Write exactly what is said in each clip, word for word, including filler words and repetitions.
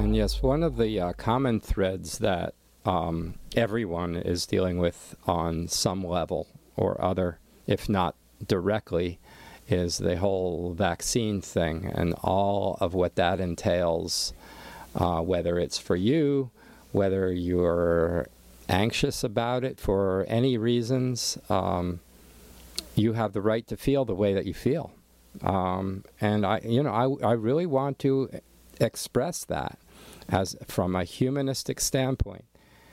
And yes, one of the uh, common threads that um, everyone is dealing with on some level or other, if not directly, is the whole vaccine thing and all of what that entails, uh, whether it's for you, whether you're anxious about it for any reasons. Um, you have the right to feel the way that you feel. Um, and I, you know, I, I really want to express that as from a humanistic standpoint.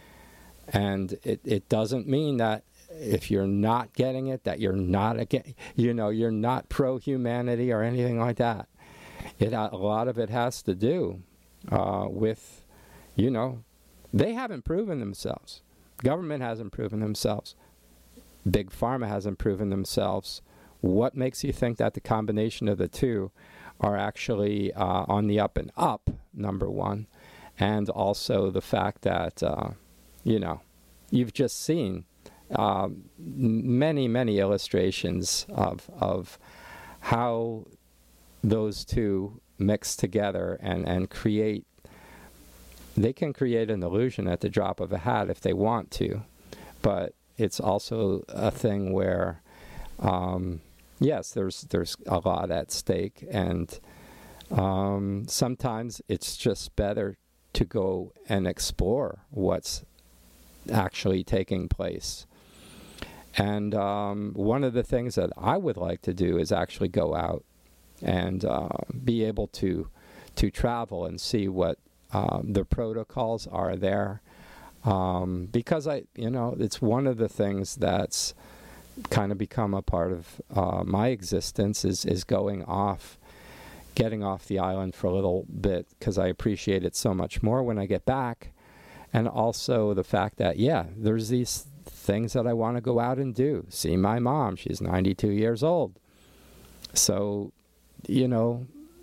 And it, it doesn't mean that if you're not getting it, that you're not again, you know, you're not pro-humanity or anything like that. It a lot of it has to do uh, with, you know, they haven't proven themselves. Government hasn't proven themselves. Big Pharma hasn't proven themselves. What makes you think that the combination of the two are actually uh, on the up and up, number one, and also the fact that, uh, you know, you've just seen um, many, many illustrations of, of how those two mix together and, and create, they can create an illusion at the drop of a hat if they want to, but it's also a thing where, um, yes, there's there's a lot at stake, and um, sometimes it's just better to go and explore what's actually taking place. And um, one of the things that I would like to do is actually go out and uh, be able to to travel and see what um, the protocols are there. Um, because I, you know, it's one of the things that's kind of become a part of uh, my existence is, is going off, getting off the island for a little bit because I appreciate it so much more when I get back. And also the fact that, yeah, there's these things that I want to go out and do. See my mom, she's ninety-two years old. So, you know,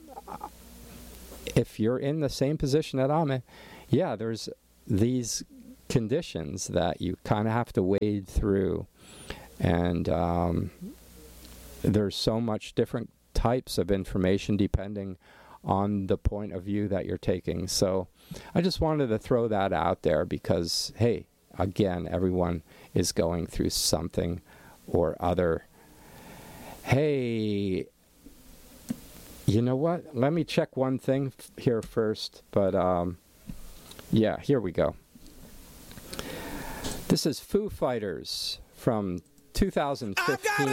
if you're in the same position that I'm in, yeah, there's these conditions that you kind of have to wade through, and um, there's so much different types of information depending on the point of view that you're taking. So I just wanted to throw that out there because, hey, again, everyone is going through something or other. Hey, you know what? Let me check one thing f- here first, but um, yeah, here we go. This is Foo Fighters from two thousand fifteen.